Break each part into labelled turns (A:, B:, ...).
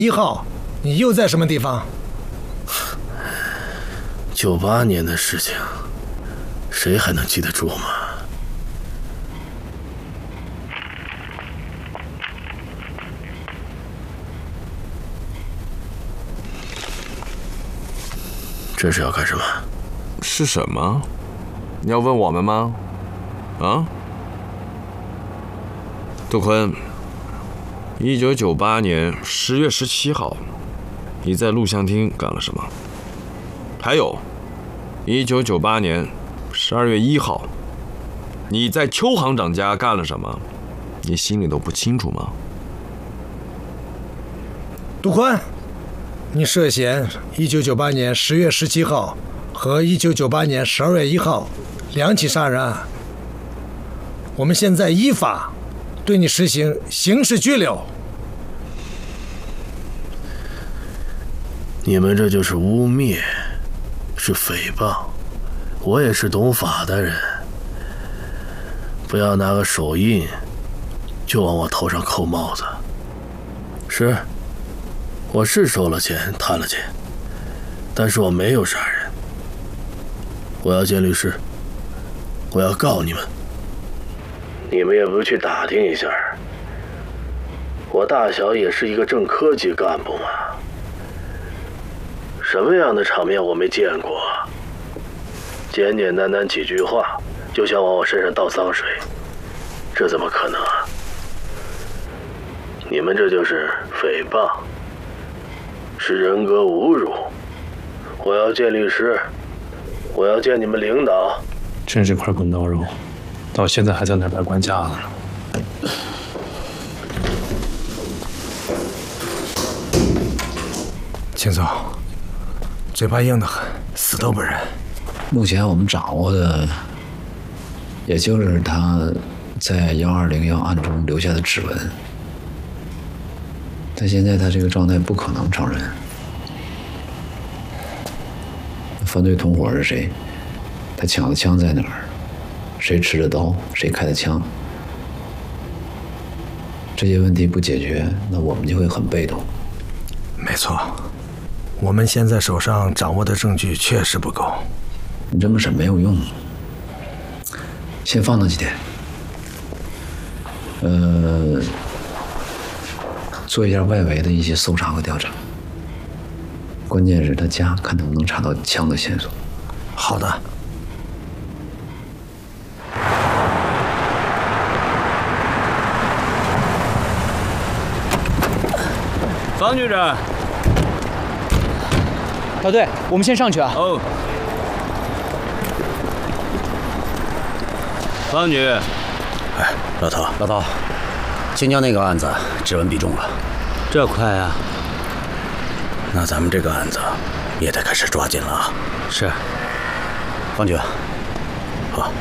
A: 1号，你又在什么地方
B: ？98年的事情，谁还能记得住吗？这是要干什么？
C: 是什么？你要问我们吗？啊？杜坤，1998年10月17号，你在录像厅干了什么？还有，1998年12月1号，你在邱行长家干了什么？你心里都不清楚吗？
A: 杜宽，你涉嫌1998年10月17号和1998年12月1号2起杀人案。我们现在依法对你实行刑事拘留。
B: 你们这就是污蔑，是诽谤。我也是懂法的人，不要拿个手印就往我头上扣帽子。是，我是收了钱，贪了钱，但是我没有杀人。我要见律师，我要告你们。你们也不去打听一下，我大小也是一个正科级干部嘛，什么样的场面我没见过？简简单单几句话就想往我身上倒脏水，这怎么可能啊？你们这就是诽谤，是人格侮辱。我要见律师，我要见你们领导。
D: 真是块滚刀肉，到现在还在那摆官架子呢。
A: 秦总，嘴巴硬得很，死都不认。
E: 目前我们掌握的，也就是他在1201案中留下的指纹。但现在他这个状态不可能承认。犯罪同伙是谁？他抢的枪在哪儿？谁持的刀？谁开的枪？这些问题不解决，那我们就会很被动。
A: 没错，我们现在手上掌握的证据确实不够。
E: 你这么审没有用，先放他几天。做一下外围的一些搜查和调查。关键是他家，看能不能查到枪的线索。
A: 好的。
F: 方局长，
G: 老队，我们先上去啊。
F: 哦。方局，
H: 哎，老头，新疆那个案子指纹比中了，
F: 这快啊！
H: 那咱们这个案子也得开始抓紧了啊。
F: 是。
H: 方局，好。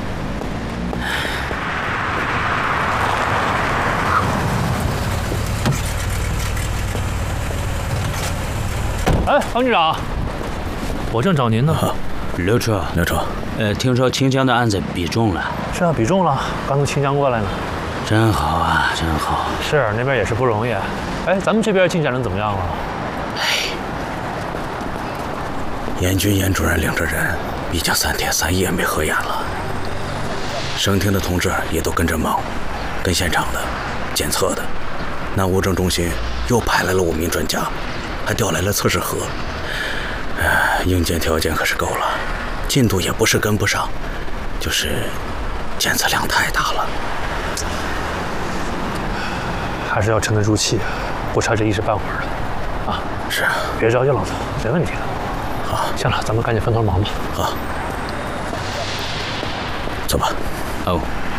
D: 哎，方局长，我正找您呢。
F: 刘处，听说清江的案子比中了。
D: 是啊，比中了，刚从清江过来呢。
F: 真好啊，真好。
D: 是，那边也是不容易。哎，咱们这边进展的怎么样了？
H: 严军严主任领着人，已经3天3夜没合眼了。省厅的同志也都跟着忙，跟现场的、检测的，那物证中心又派来了5名专家，还调来了测试盒。硬件条件可是够了，进度也不是跟不上，就是检测量太大了。
D: 还是要沉得住气，不差这一时半会儿的。啊，
H: 是啊，
D: 别着急，老头，没问题的。
H: 好，
D: 行了，咱们赶紧分头忙吧。
H: 好，走吧。
F: 哦。